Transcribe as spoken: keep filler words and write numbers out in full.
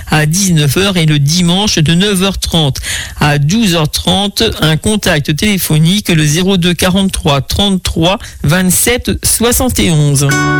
à dix-neuf heures et le dimanche de neuf heures trente à douze heures trente, un contact téléphonique le zéro deux quarante-trois trente-trois vingt-sept soixante et onze.